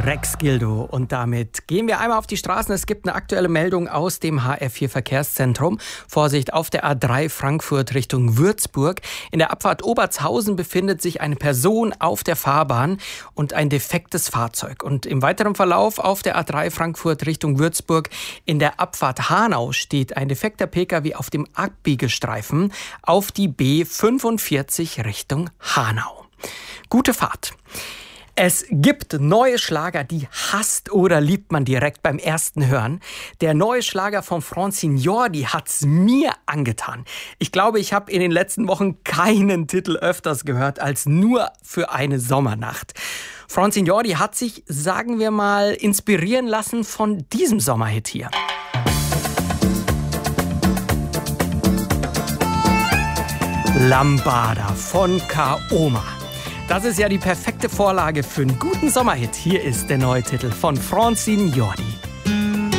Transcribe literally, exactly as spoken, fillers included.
Rex Gildo. Und damit gehen wir einmal auf die Straßen. Es gibt eine aktuelle Meldung aus dem H R vier Verkehrszentrum. Vorsicht, auf der A drei Frankfurt Richtung Würzburg. In der Abfahrt Obertshausen befindet sich eine Person auf der Fahrbahn und ein defektes Fahrzeug. Und im weiteren Verlauf auf der A drei Frankfurt Richtung Würzburg in der Abfahrt Hanau steht ein defekter Pkw auf dem Abbiegestreifen auf die B fünfundvierzig Richtung Hanau. Gute Fahrt. Es gibt neue Schlager, die hasst oder liebt man direkt beim ersten Hören. Der neue Schlager von Francine Jordi hat's mir angetan. Ich glaube, ich habe in den letzten Wochen keinen Titel öfters gehört als nur für eine Sommernacht. Francine Jordi hat sich, sagen wir mal, inspirieren lassen von diesem Sommerhit hier. Lambada von Kaoma. Das ist ja die perfekte Vorlage für einen guten Sommerhit. Hier ist der neue Titel von Francine Jordi.